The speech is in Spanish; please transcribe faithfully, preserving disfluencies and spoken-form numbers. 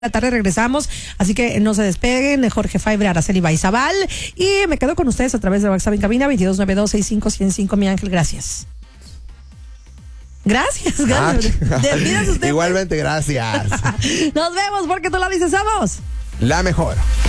la tarde regresamos, así que no se despeguen. Jorge Faibre, Araceli Baizabal, y me quedo con ustedes a través de WhatsApp en cabina veintidós noventa y dos sesenta y cinco ciento cinco. Mi Ángel, gracias. Gracias, gracias. Ah, igualmente, gracias. Nos vemos porque tú la dices, somos la mejor.